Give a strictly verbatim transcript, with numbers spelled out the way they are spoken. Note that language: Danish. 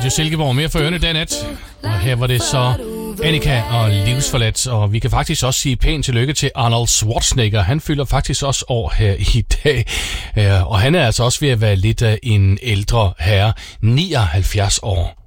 Radio Silkeborg, mere for ørerne den nat. Og her var det så Annika og Livsforladt, og vi kan faktisk også sige pænt tillykke til Arnold Schwarzenegger. Han fylder faktisk også år her i dag, og han er altså også ved at være lidt af en ældre herre, nioghalvfjerds år.